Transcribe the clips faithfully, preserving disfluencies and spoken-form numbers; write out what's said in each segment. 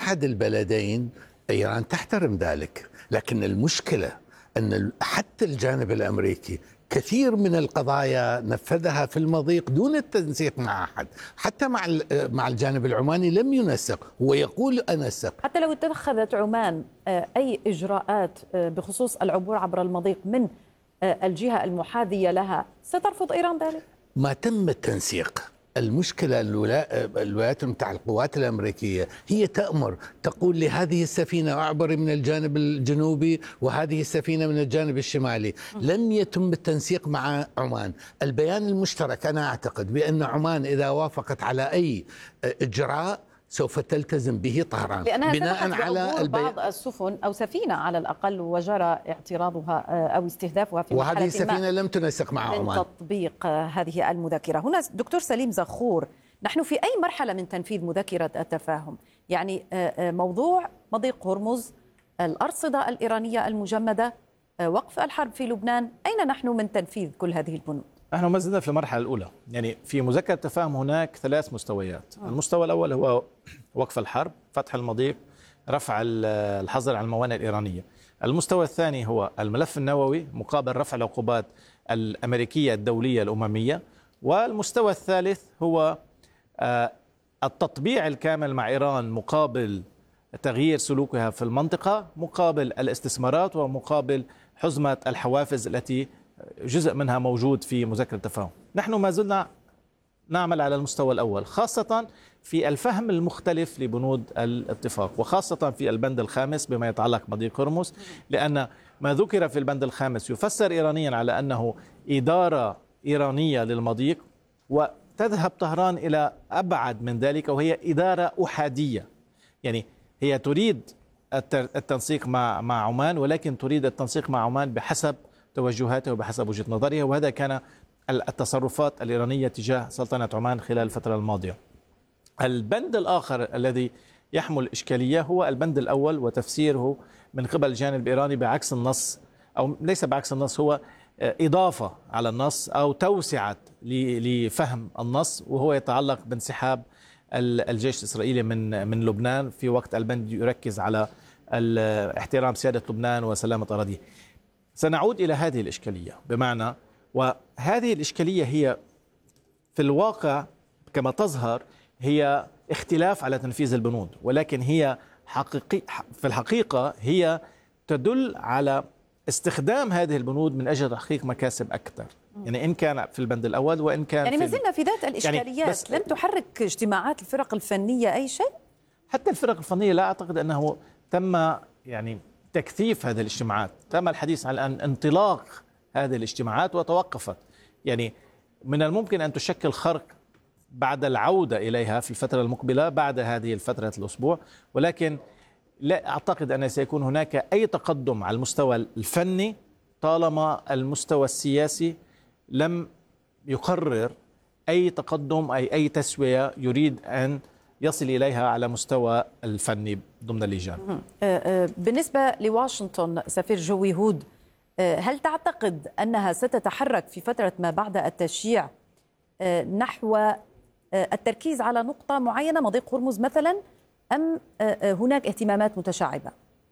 أحد البلدين إيران تحترم ذلك، لكن المشكلة أن حتى الجانب الأمريكي كثير من القضايا نفذها في المضيق دون التنسيق مع أحد، حتى مع مع الجانب العماني لم ينسق، هو يقول أنسق. حتى لو اتخذت عمان أي إجراءات بخصوص العبور عبر المضيق من الجهة المحاذية لها سترفض إيران ذلك؟ ما تم التنسيق. المشكلة الولايات المتحدة القوات الأمريكية هي تأمر، تقول لهذه السفينة أعبر من الجانب الجنوبي وهذه السفينة من الجانب الشمالي. لم يتم التنسيق مع عمان. البيان المشترك أنا أعتقد بأن عمان إذا وافقت على أي إجراء سوف تلتزم به طهران بناء على البي... بعض السفن أو سفينة على الأقل وجرى اعتراضها أو استهدافها في وهذه السفينة لم تنسق مع من عمان تطبيق هذه المذكرة. هنا دكتور سليم زخور، نحن في أي مرحلة من تنفيذ مذكرة التفاهم؟ يعني موضوع مضيق هرمز، الأرصدة الإيرانية المجمدة، وقف الحرب في لبنان، أين نحن من تنفيذ كل هذه البنود؟ نحن ما زلنا في المرحلة الأولى. يعني في مذكرة التفاهم هناك ثلاث مستويات. المستوى الأول هو وقف الحرب، فتح المضيق، رفع الحظر على الموانئ الإيرانية. المستوى الثاني هو الملف النووي مقابل رفع العقوبات الأمريكية الدولية الأممية. والمستوى الثالث هو التطبيع الكامل مع إيران مقابل تغيير سلوكها في المنطقة، مقابل الاستثمارات ومقابل حزمة الحوافز التي جزء منها موجود في مذكرة التفاهم. نحن ما زلنا نعمل على المستوى الأول، خاصة في الفهم المختلف لبنود الاتفاق، وخاصة في البند الخامس بما يتعلق بمضيق هرمز، لأن ما ذكر في البند الخامس يفسر إيرانيا على أنه إدارة إيرانية للمضيق، وتذهب طهران إلى أبعد من ذلك وهي إدارة أحادية. يعني هي تريد التنسيق مع مع عمان، ولكن تريد التنسيق مع عمان بحسب توجهاته وبحسب وجهة نظرها، وهذا كان التصرفات الإيرانية تجاه سلطنة عمان خلال الفترة الماضية. البند الآخر الذي يحمل إشكالية هو البند الأول وتفسيره من قبل الجانب الإيراني بعكس النص، أو ليس بعكس النص، هو إضافة على النص أو توسعة لفهم النص، وهو يتعلق بانسحاب الجيش الإسرائيلي من من لبنان في وقت البند يركز على احترام سيادة لبنان وسلامة أراضيه. سنعود إلى هذه الإشكالية، بمعنى وهذه الإشكالية هي في الواقع كما تظهر هي اختلاف على تنفيذ البنود، ولكن هي حقيقي في الحقيقة هي تدل على استخدام هذه البنود من أجل تحقيق مكاسب أكثر. يعني إن كان في البند الأول وإن كان يعني في ما زلنا في ذات الإشكاليات. يعني لم تحرك اجتماعات الفرق الفنية أي شيء؟ حتى الفرق الفنية لا أعتقد أنه تم يعني تكثيف هذه الاجتماعات، تم الحديث عن انطلاق هذه الاجتماعات وتوقفت. يعني من الممكن أن تشكل خرق بعد العودة إليها في الفترة المقبلة بعد هذه الفترة الأسبوع، ولكن لا أعتقد أن سيكون هناك أي تقدم على المستوى الفني طالما المستوى السياسي لم يقرر أي تقدم أي أي تسوية يريد أن يصل إليها على مستوى الفني ضمن اللجان. بالنسبة لواشنطن سفير جوي هود، هل تعتقد أنها ستتحرك في فترة ما بعد التشييع نحو التركيز على نقطة معينة مضيق هرمز مثلا، أم هناك اهتمامات متشعبة؟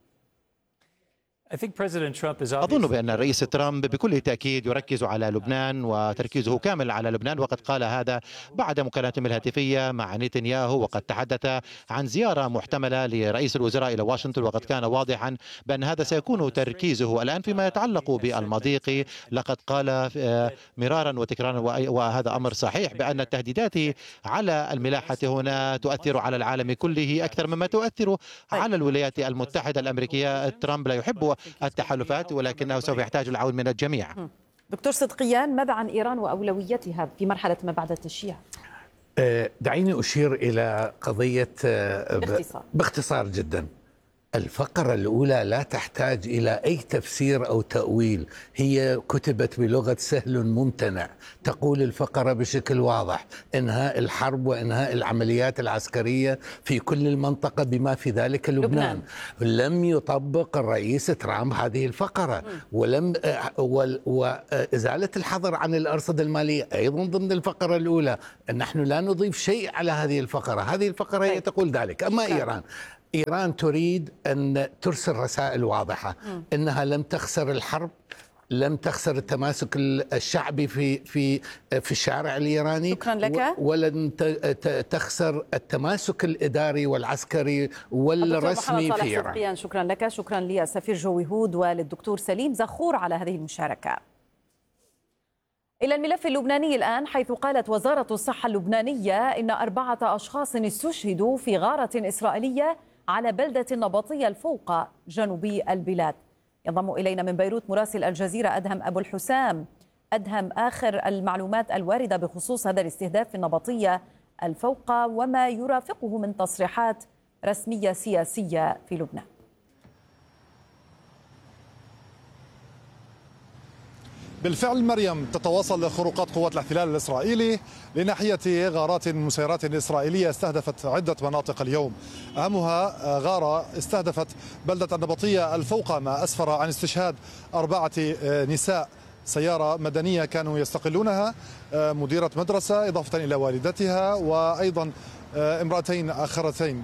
أظن بأن الرئيس ترامب بكل تأكيد يركز على لبنان وتركيزه كامل على لبنان، وقد قال هذا بعد مكالمته الهاتفية مع نتنياهو، وقد تحدث عن زيارة محتملة لرئيس الوزراء إلى واشنطن، وقد كان واضحا بأن هذا سيكون تركيزه. الآن فيما يتعلق بالمضيق لقد قال مرارا وتكرارا، وهذا أمر صحيح، بأن التهديدات على الملاحة هنا تؤثر على العالم كله أكثر مما تؤثر على الولايات المتحدة الأمريكية. ترامب لا يحب التحالفات ولكنه سوف يحتاج العون من الجميع. دكتور صدقيان، ماذا عن إيران وأولويتها في مرحلة ما بعد التشييع؟ دعيني أشير إلى قضية باختصار, باختصار جدا. الفقرة الأولى لا تحتاج إلى أي تفسير أو تأويل، هي كتبت بلغة سهل ممتنع. تقول الفقرة بشكل واضح: إنهاء الحرب وإنهاء العمليات العسكرية في كل المنطقة بما في ذلك لبنان. لبنان. لم يطبق الرئيس ترامب هذه الفقرة، ولم وإزالة الحظر عن الأرصدة المالية أيضا ضمن الفقرة الأولى. نحن لا نضيف شيء على هذه الفقرة، هذه الفقرة هي تقول ذلك. أما إيران إيران تريد أن ترسل رسائل واضحة م. أنها لم تخسر الحرب، لم تخسر التماسك الشعبي في في في الشارع الإيراني، شكرا لك. ولن تخسر التماسك الإداري والعسكري والرسمي في إيران. شكرا لك. شكرا للسفير جوي هود وللدكتور سليم زخور على هذه المشاركة. إلى الملف اللبناني الآن، حيث قالت وزارة الصحة اللبنانية إن أربعة أشخاص استشهدوا في غارة إسرائيلية على بلدة نبطية الفوق جنوبي البلاد. ينضم إلينا من بيروت مراسل الجزيرة أدهم أبو الحسام. أدهم، آخر المعلومات الواردة بخصوص هذا الاستهداف في النبطية الفوق وما يرافقه من تصريحات رسمية سياسية في لبنان. بالفعل مريم، تتواصل خروقات قوات الاحتلال الإسرائيلي لناحية غارات مسيرات إسرائيلية استهدفت عدة مناطق اليوم، أهمها غارة استهدفت بلدة النبطية الفوق، ما أسفر عن استشهاد أربعة نساء سيارة مدنية كانوا يستقلونها، مديرة مدرسة إضافة إلى والدتها وأيضا امرأتين آخرتين.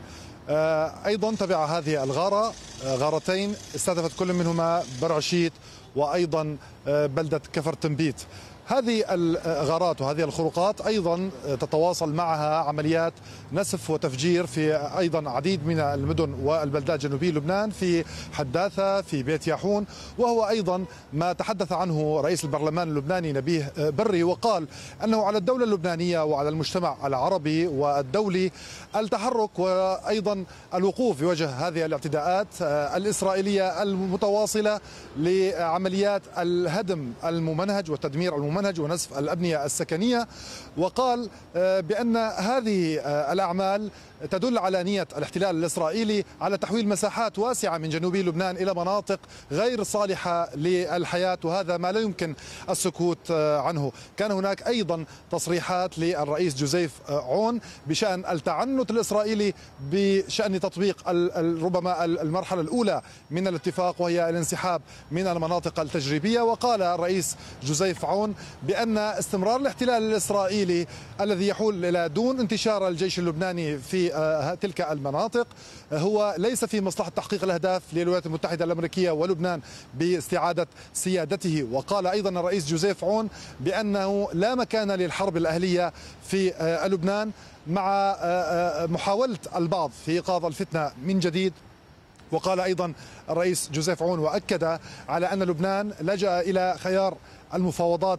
أيضا تبع هذه الغارة غارتين استهدفت كل منهما برعشيت وأيضا بلدة كفر تنبيت. هذه الغارات وهذه الخروقات أيضا تتواصل معها عمليات نسف وتفجير في أيضا عديد من المدن والبلدات جنوبي لبنان، في حداثة، في بيت ياحون، وهو أيضا ما تحدث عنه رئيس البرلمان اللبناني نبيه بري، وقال أنه على الدولة اللبنانية وعلى المجتمع العربي والدولي التحرك وأيضا الوقوف بوجه هذه الاعتداءات الإسرائيلية المتواصلة لعمليات الهدم الممنهج والتدمير الممنهج ونسف الأبنية السكنية. وقال بأن هذه الأعمال تدل على نية الاحتلال الإسرائيلي على تحويل مساحات واسعة من جنوبي لبنان إلى مناطق غير صالحة للحياة، وهذا ما لا يمكن السكوت عنه. كان هناك أيضا تصريحات للرئيس جوزيف عون بشأن التعنت الإسرائيلي بشأن تطبيق ربما المرحلة الأولى من الاتفاق، وهي الانسحاب من المناطق التجريبية. وقال الرئيس جوزيف عون بأن استمرار الاحتلال الإسرائيلي الذي يحول إلى دون انتشار الجيش اللبناني في تلك المناطق هو ليس في مصلحة تحقيق الأهداف للولايات المتحدة الأمريكية ولبنان باستعادة سيادته. وقال أيضا الرئيس جوزيف عون بأنه لا مكان للحرب الأهلية في لبنان، مع محاولة البعض في إيقاظ الفتنة من جديد. وقال أيضا الرئيس جوزيف عون وأكد على أن لبنان لجأ إلى خيار المفاوضات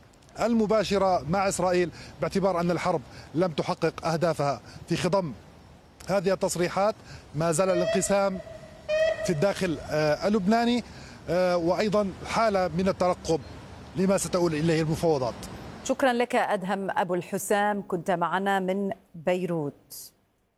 المباشرة مع إسرائيل باعتبار أن الحرب لم تحقق أهدافها. في خضم هذه التصريحات ما زال الانقسام في الداخل اللبناني وأيضا حالة من الترقب لما ستؤول إليه المفاوضات. شكرا لك أدهم أبو الحسام، كنت معنا من بيروت.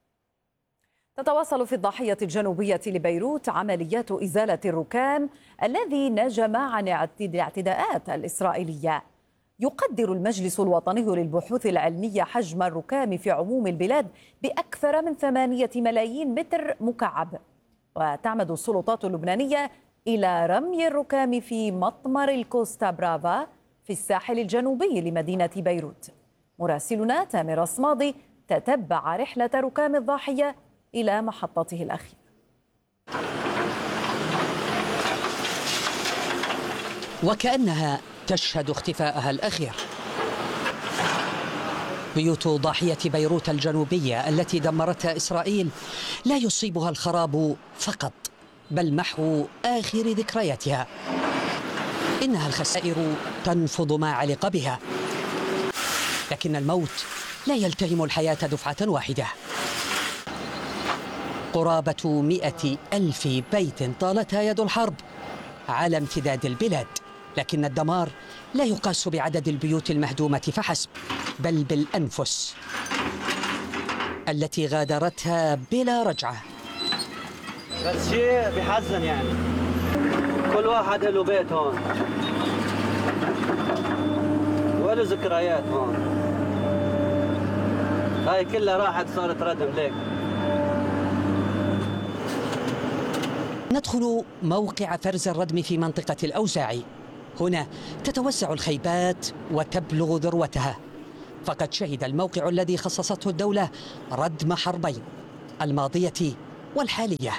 تتواصل في الضاحية الجنوبية لبيروت عمليات إزالة الركام الذي نجم عن الاعتداءات الإسرائيلية. يقدر المجلس الوطني للبحوث العلمية حجم الركام في عموم البلاد بأكثر من ثمانية ملايين متر مكعب، وتعمد السلطات اللبنانية إلى رمي الركام في مطمر الكوستا برافا في الساحل الجنوبي لمدينة بيروت. مراسلنا تامر الصمادي تتبع رحلة ركام الضاحية إلى محطته الأخيرة. وكأنها تشهد اختفاءها الأخير. بيوت ضاحية بيروت الجنوبية التي دمرتها إسرائيل لا يصيبها الخراب فقط، بل محو آخر ذكرياتها. إنها الخسائر تنفض ما علق بها، لكن الموت لا يلتهم الحياة دفعة واحدة. قرابة مئة ألف بيت طالتها يد الحرب على امتداد البلاد، لكن الدمار لا يقاس بعدد البيوت المهدومة فحسب، بل بالأنفس التي غادرتها بلا رجعة. بس شيء بحزن، يعني كل واحد له بيت هون وله ذكريات هون، هاي كلها راحت صارت ردم ليك. ندخل موقع فرز الردم في منطقة الأوزاعي. هنا تتوسع الخيبات وتبلغ ذروتها، فقد شهد الموقع الذي خصصته الدولة ردم حربين، الماضية والحالية.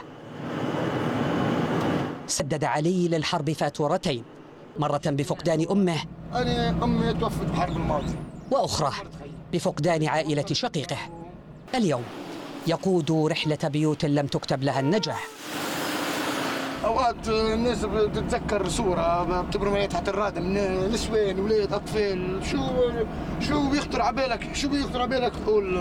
سدد علي للحرب فاتورتين، مرة بفقدان أمه، أنا أمي توفت بحرب الماضي، وأخرى بفقدان عائلة شقيقه. اليوم يقود رحلة بيوت لم تكتب لها النجاح. أوقات الناس بتتذكر صورة بتبرمي تحت الرادم، نسوان، ولاد، أطفال، شو شو بيخطر على بالك، شو بيخطر على بالك تقول